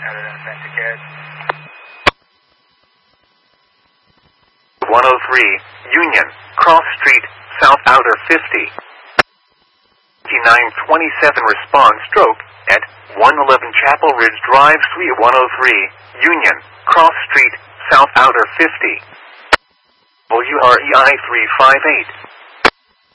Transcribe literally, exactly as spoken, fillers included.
one oh three, Union, Cross Street, South Outer fifty. nine twenty-seven response stroke at one eleven Chapel Ridge Drive, Suite one oh three, Union, Cross Street, South Outer fifty. W R E I three five eight.